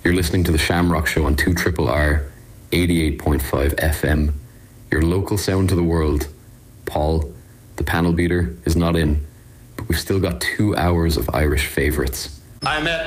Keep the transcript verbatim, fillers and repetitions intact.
You're listening to the Shamrock Show on two R R R, eighty-eight point five F M. Your local sound to the world. Paul, the panel beater, is not in, but we've still got two hours of Irish favourites. I met